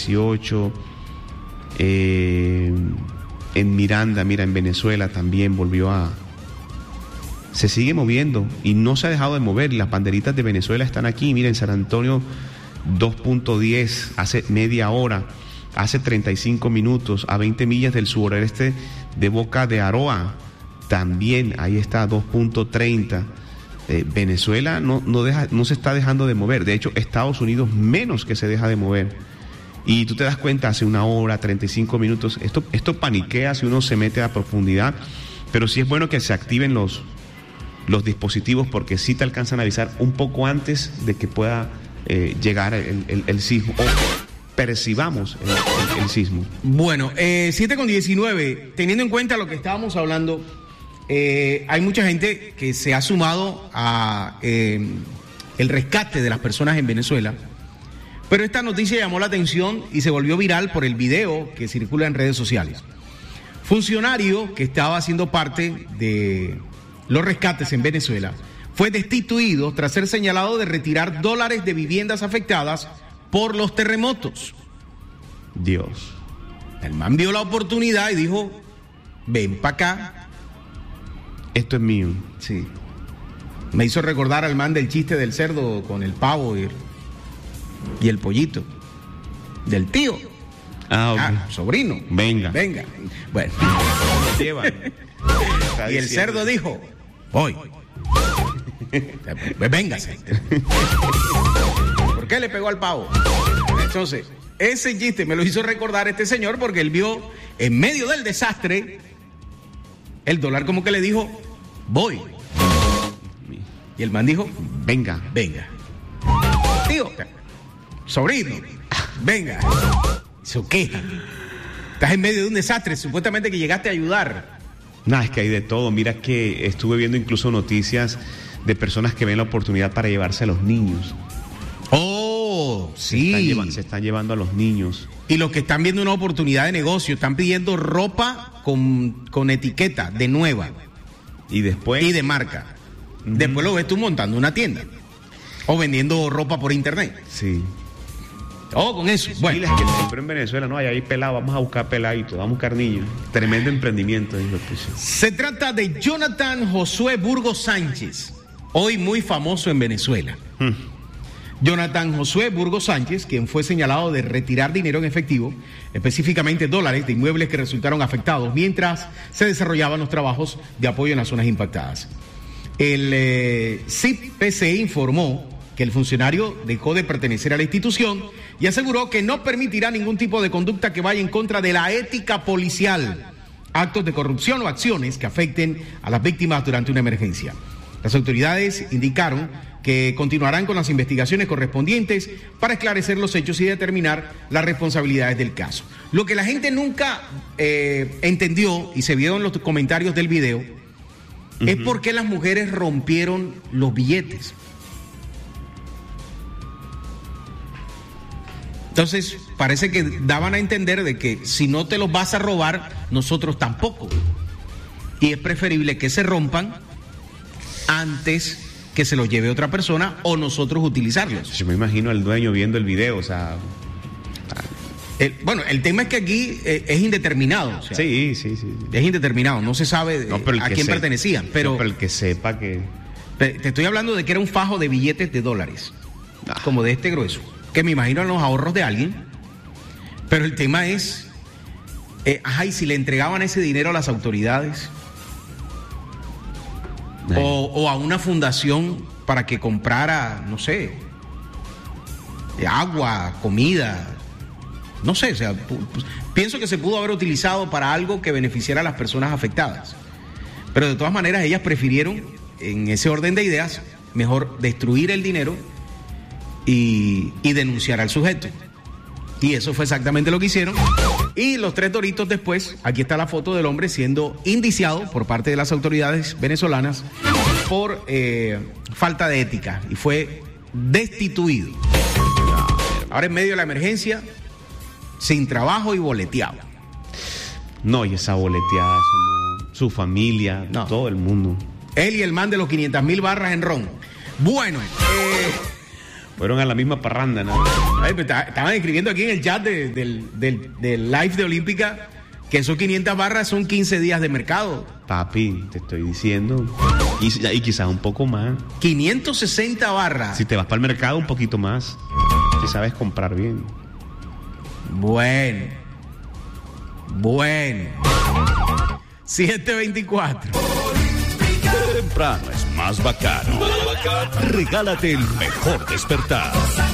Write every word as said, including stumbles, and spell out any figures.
dieciocho. Eh, en Miranda, mira, en Venezuela también volvió a... Se sigue moviendo y no se ha dejado de mover. Las banderitas de Venezuela están aquí. Mira, en San Antonio dos punto diez, hace media hora, hace treinta y cinco minutos, a veinte millas del suroeste de Boca de Aroa. También ahí está dos punto treinta. Eh, Venezuela no, no, deja, no se está dejando de mover. De hecho, Estados Unidos menos que se deja de mover. Y tú te das cuenta, hace una hora, treinta y cinco minutos, esto, esto paniquea si uno se mete a profundidad, pero sí es bueno que se activen los, los dispositivos porque sí te alcanzan a avisar un poco antes de que pueda eh, llegar el, el, el sismo, o percibamos el, el, el sismo. Bueno, eh, siete con diecinueve, teniendo en cuenta lo que estábamos hablando, eh, hay mucha gente que se ha sumado a eh, el rescate de las personas en Venezuela. Pero esta noticia llamó la atención y se volvió viral por el video que circula en redes sociales. Funcionario que estaba haciendo parte de los rescates en Venezuela fue destituido tras ser señalado de retirar dólares de viviendas afectadas por los terremotos. Dios. El man vio la oportunidad y dijo, ven para acá. Esto es mío. Sí. Me hizo recordar al man del chiste del cerdo con el pavo y el... y el pollito del tío. Ah, okay. Ah, sobrino. Venga. Venga. Bueno. Llevan. Y el cerdo dijo, voy. Véngase. ¿Por qué le pegó al pavo? Entonces, ese chiste me lo hizo recordar este señor porque él vio en medio del desastre el dólar como que le dijo, voy. Y el man dijo, venga. Venga. Tío, sobrino, venga. Se queja. Estás en medio de un desastre, supuestamente que llegaste a ayudar. No, es que hay de todo. Mira que estuve viendo incluso noticias de personas que ven la oportunidad para llevarse a los niños. Oh, sí. Se están llevando, se están llevando a los niños. Y los que están viendo una oportunidad de negocio, están pidiendo ropa con, con etiqueta de nueva. Y después. Y de marca. Uh-huh. Después lo ves tú montando una tienda. O vendiendo ropa por internet. Sí. Oh, con eso. Bueno. Que pero en Venezuela no hay ahí pelado, vamos a buscar peladitos, vamos a buscar niños. Tremendo emprendimiento, dijo el piso. Se trata de Jonathan Josué Burgos Sánchez, hoy muy famoso en Venezuela. Hmm. Jonathan Josué Burgos Sánchez, quien fue señalado de retirar dinero en efectivo, específicamente dólares de inmuebles que resultaron afectados mientras se desarrollaban los trabajos de apoyo en las zonas impactadas. El eh, C I P C informó que el funcionario dejó de pertenecer a la institución y aseguró que no permitirá ningún tipo de conducta que vaya en contra de la ética policial, actos de corrupción o acciones que afecten a las víctimas durante una emergencia. Las autoridades indicaron que continuarán con las investigaciones correspondientes para esclarecer los hechos y determinar las responsabilidades del caso. Lo que la gente nunca eh, entendió y se vio en los comentarios del video uh-huh. es por qué las mujeres rompieron los billetes. Entonces, parece que daban a entender de que si no te los vas a robar, nosotros tampoco. Y es preferible que se rompan antes que se los lleve otra persona o nosotros utilizarlos. Yo me imagino al dueño viendo el video, o sea... El, bueno, el tema es que aquí eh, es indeterminado. O sea, sí, sí, sí. Es indeterminado, no se sabe no, a quién se, pertenecían. Pero, no, pero el que sepa que... Te estoy hablando de que era un fajo de billetes de dólares, ah. como de este grueso, que me imagino en los ahorros de alguien, pero el tema es, eh, ajá, y si le entregaban ese dinero a las autoridades o, o a una fundación para que comprara, no sé, agua, comida, no sé, o sea, pues, pienso que se pudo haber utilizado para algo que beneficiara a las personas afectadas, pero de todas maneras ellas prefirieron, en ese orden de ideas, mejor destruir el dinero Y, y denunciar al sujeto. Y eso fue exactamente lo que hicieron. Y los tres doritos después, aquí está la foto del hombre siendo indiciado por parte de las autoridades venezolanas por eh, falta de ética y fue destituido. Ahora en medio de la emergencia, sin trabajo y boleteado. No, y esa boleteada, eso no, su familia, no. Todo el mundo. Él y el man de los quinientas mil barras en ron. Bueno, eh... Fueron a la misma parranda, ¿no? Ay, pero ta- estaban escribiendo aquí en el chat de- del, del, del live de Olímpica que esos quinientas barras son quince días de mercado. Papi, te estoy diciendo. Y, y quizás un poco más. quinientas sesenta barras. Si te vas para el mercado, un poquito más. Si sabes comprar bien. Bueno. Bueno. siete veinticuatro. Temprano es más bacano. Regálate el mejor despertar.